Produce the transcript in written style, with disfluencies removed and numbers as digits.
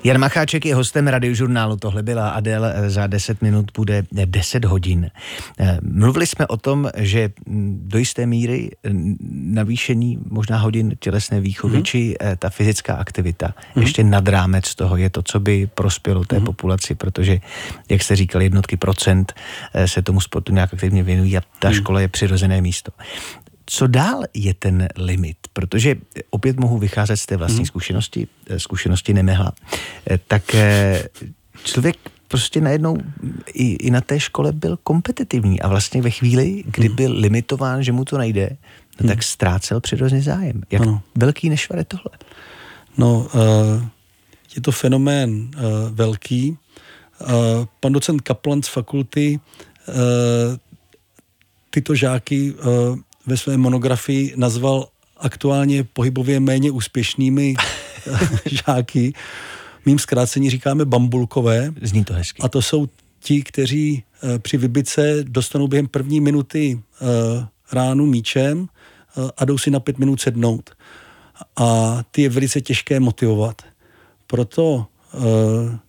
Jan Macháček je hostem Radiožurnálu. Tohle byla Adéle, za 10 minut bude 10 hodin. Mluvili jsme o tom, že do jisté míry navýšení možná hodin tělesné výchovy, či ta fyzická aktivita ještě nad rámec toho je to, co by prospělo té populaci, protože, jak jste říkal, jednotky procent se tomu sportu nějak aktivně věnují a ta škola je přirozené místo. Co dál je ten limit? Protože opět mohu vycházet z té vlastní zkušenosti Nemehla. Tak člověk prostě najednou i na té škole byl kompetitivní a vlastně ve chvíli, kdy byl limitován, že mu to nejde, no tak ztrácel přirozený zájem. Jak velký nešvar je tohle? No, je to fenomén velký. Pan docent Kaplan z fakulty tyto žáky ve své monografii nazval aktuálně pohybově méně úspěšnými žáky. Mým zkrácení říkáme bambulkové. Zní to hezky. A to jsou ti, kteří při vybice dostanou během první minuty ránu míčem a jdou si na 5 minut sednout. A ty je velice těžké motivovat. Proto